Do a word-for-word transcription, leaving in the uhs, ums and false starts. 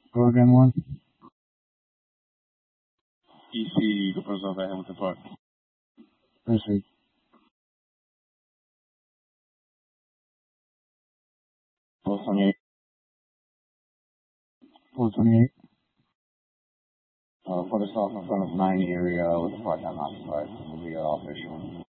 Go again one. E C goes over Hamilton Park. Proceed. four twenty-eight. four twenty-eight. Uh, put us off in front of nine area with a part-time occupied. We'll be all official.